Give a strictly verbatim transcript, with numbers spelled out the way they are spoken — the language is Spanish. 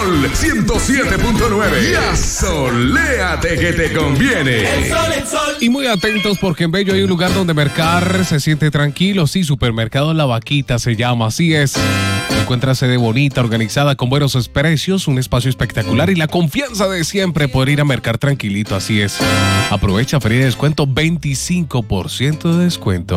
Sol ciento siete punto nueve. Y asoléate que te conviene. El sol, el sol. Y muy atentos porque en Bello hay un lugar donde mercar se siente tranquilo. Sí, Supermercado La Vaquita se llama, así es. Encuentra sede bonita, organizada, con buenos precios, un espacio espectacular y la confianza de siempre poder ir a mercar tranquilito, así es. Aprovecha feria de descuento, veinticinco por ciento de descuento.